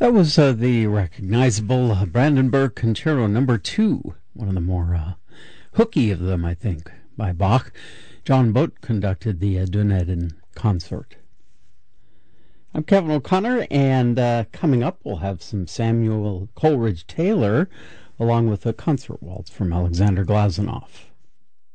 That was the recognizable Brandenburg Concerto Number 2, one of the more hooky of them, I think, by Bach. John Boat conducted the Dunedin concert. I'm Kevin O'Connor, and coming up we'll have some Samuel Coleridge Taylor, along with a concert waltz from Alexander Glazunov.